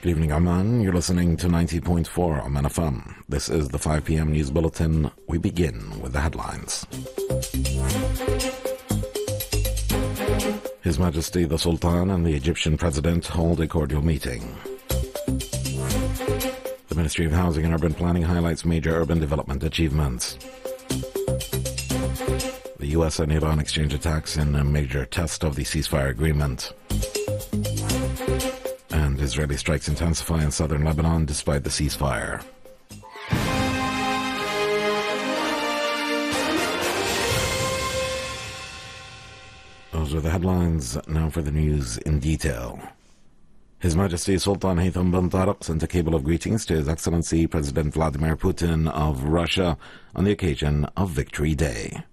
Good evening, Amman. You're listening to 90.4 Amman FM. This is the 5 p.m. news bulletin. We begin with the headlines. His Majesty the Sultan and the Egyptian President hold a cordial meeting. The Ministry of Housing and Urban Planning highlights major urban development achievements. The US and Iran exchange attacks in a major test of the ceasefire agreement. And Israeli strikes intensify in southern Lebanon despite the ceasefire. Those are the headlines. Now for the news in detail. His Majesty Sultan Haytham bin Tariq sent a cable of greetings to His Excellency President Vladimir Putin of Russia on the occasion of Victory Day.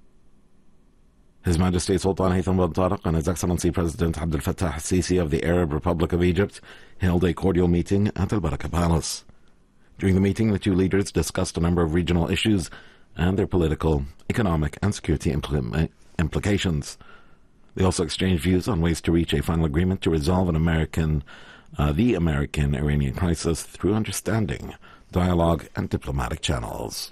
His Majesty Sultan Haytham bin Tariq and His Excellency President Abdel Fattah al-Sisi of the Arab Republic of Egypt held a cordial meeting at Al Baraka Palace. During the meeting, the two leaders discussed a number of regional issues and their political, economic, and security implications. They also exchanged views on ways to reach a final agreement to resolve the American-Iranian crisis through understanding, dialogue, and diplomatic channels.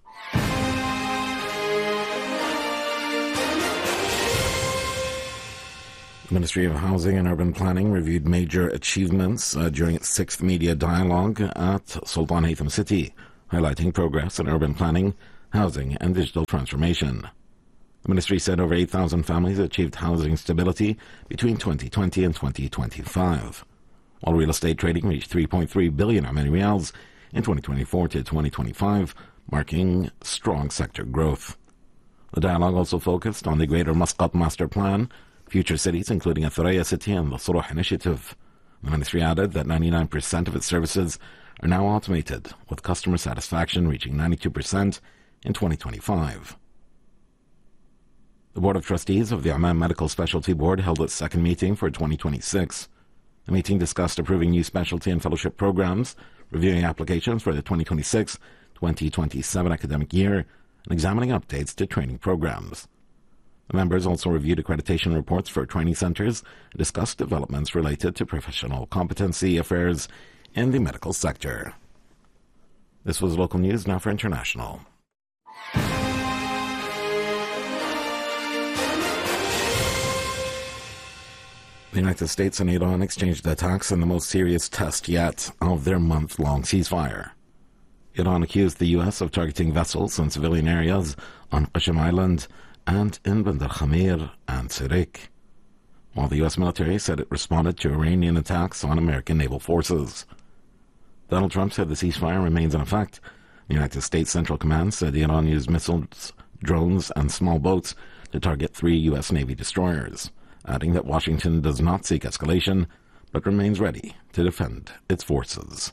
The Ministry of Housing and Urban Planning reviewed major achievements during its 6th media dialogue at Sultan Haytham City, highlighting progress in urban planning, housing, and digital transformation. The ministry said over 8,000 families achieved housing stability between 2020 and 2025, while real estate trading reached 3.3 billion Omani Riyals in 2024 to 2025, marking strong sector growth. The dialogue also focused on the Greater Muscat Master Plan, future cities including a Thuraya City and the Suruh Initiative. The ministry added that 99% of its services are now automated, with customer satisfaction reaching 92% in 2025. The Board of Trustees of the Amman Medical Specialty Board held its second meeting for 2026. The meeting discussed approving new specialty and fellowship programs, reviewing applications for the 2026-2027 academic year, and examining updates to training programs. The members also reviewed accreditation reports for training centers and discussed developments related to professional competency affairs in the medical sector. This was local news. Now for international. The United States and Iran exchanged attacks in the most serious test yet of their month-long ceasefire. Iran accused the U.S. of targeting vessels in civilian areas on Qashm Island and in Bandar Khamir and Sirik, while the U.S. military said it responded to Iranian attacks on American naval forces. Donald Trump said the ceasefire remains in effect. The United States Central Command said Iran used missiles, drones, and small boats to target 3 U.S. Navy destroyers, adding that Washington does not seek escalation, but remains ready to defend its forces.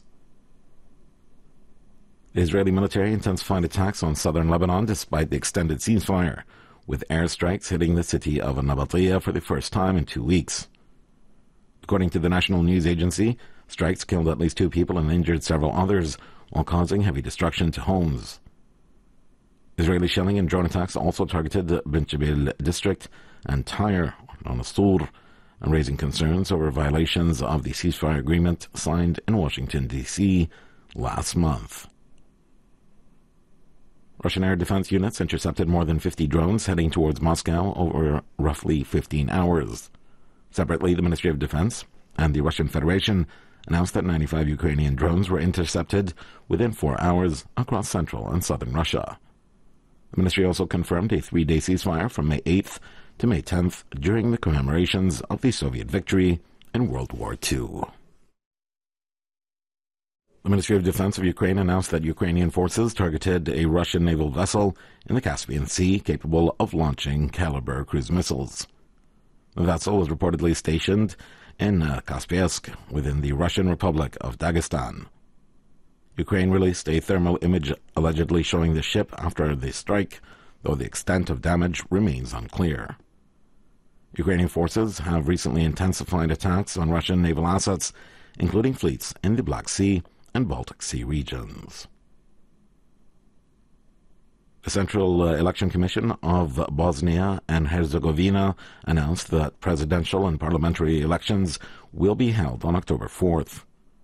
The Israeli military intensified attacks on southern Lebanon despite the extended ceasefire, with airstrikes hitting the city of Nabatiyah for the first time in 2 weeks. According to the National News Agency, strikes killed at least 2 people and injured several others, while causing heavy destruction to homes. Israeli shelling and drone attacks also targeted the Bint Jbeil district and Tyre on Astur, and raising concerns over violations of the ceasefire agreement signed in Washington, D.C. last month. Russian air defense units intercepted more than 50 drones heading towards Moscow over roughly 15 hours. Separately, the Ministry of Defense and the Russian Federation announced that 95 Ukrainian drones were intercepted within 4 hours across central and southern Russia. The ministry also confirmed a 3-day ceasefire from May 8th to May 10th during the commemorations of the Soviet victory in World War II. The Ministry of Defense of Ukraine announced that Ukrainian forces targeted a Russian naval vessel in the Caspian Sea capable of launching Kalibr cruise missiles. The vessel was reportedly stationed in Kaspiask within the Russian Republic of Dagestan. Ukraine released a thermal image allegedly showing the ship after the strike, though the extent of damage remains unclear. Ukrainian forces have recently intensified attacks on Russian naval assets, including fleets in the Black Sea and Baltic Sea regions. The Central Election Commission of Bosnia and Herzegovina announced that presidential and parliamentary elections will be held on October 4th.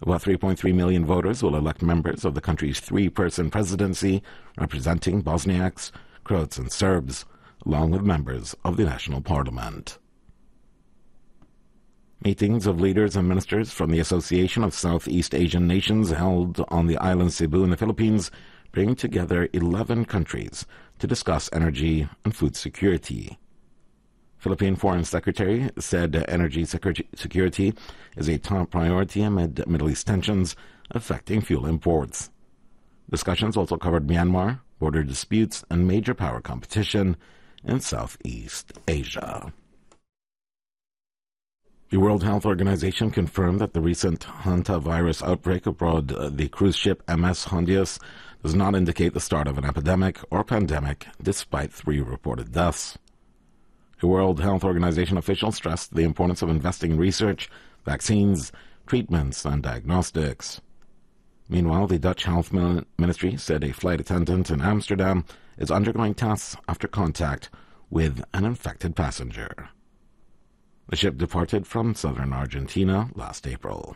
About 3.3 million voters will elect members of the country's three-person presidency, representing Bosniaks, Croats, and Serbs, along with members of the national parliament. Meetings of leaders and ministers from the Association of Southeast Asian Nations held on the island Cebu in the Philippines bring together 11 countries to discuss energy and food security. Philippine Foreign Secretary said energy security is a top priority amid Middle East tensions affecting fuel imports. Discussions also covered Myanmar, border disputes, and major power competition in Southeast Asia. The World Health Organization confirmed that the recent hantavirus outbreak aboard the cruise ship MS Hondius does not indicate the start of an epidemic or pandemic, despite 3 reported deaths. The World Health Organization official stressed the importance of investing in research, vaccines, treatments, and diagnostics. Meanwhile, the Dutch Health Ministry said a flight attendant in Amsterdam is undergoing tests after contact with an infected passenger. The ship departed from southern Argentina last April.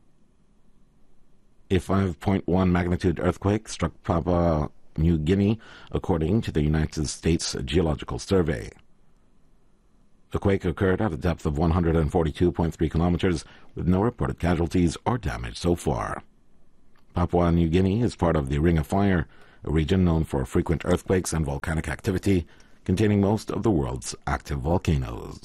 A 5.1 magnitude earthquake struck Papua New Guinea, according to the United States Geological Survey. The quake occurred at a depth of 142.3 kilometers, with no reported casualties or damage so far. Papua New Guinea is part of the Ring of Fire, a region known for frequent earthquakes and volcanic activity, containing most of the world's active volcanoes.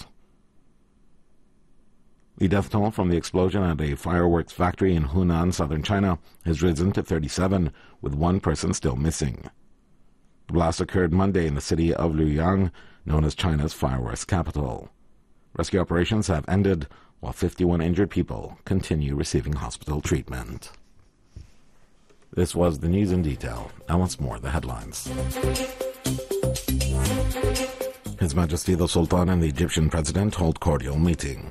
The death toll from the explosion at a fireworks factory in Hunan, southern China, has risen to 37, with 1 person still missing. The blast occurred Monday in the city of Luoyang, known as China's fireworks capital. Rescue operations have ended, while 51 injured people continue receiving hospital treatment. This was the news in detail. Now once more, the headlines. His Majesty the Sultan and the Egyptian President hold cordial meeting.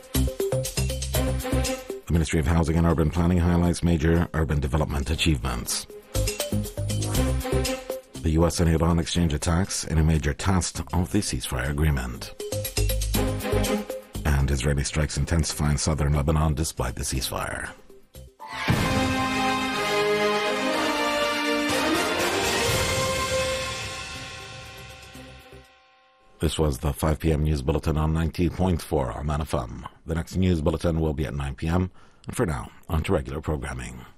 The Ministry of Housing and Urban Planning highlights major urban development achievements. The U.S. and Iran exchange attacks in a major test of the ceasefire agreement. And Israeli strikes intensify in southern Lebanon despite the ceasefire. This was the 5 p.m. News Bulletin on 90.4 Alman FM. The next news bulletin will be at 9 p.m. And for now, on to regular programming.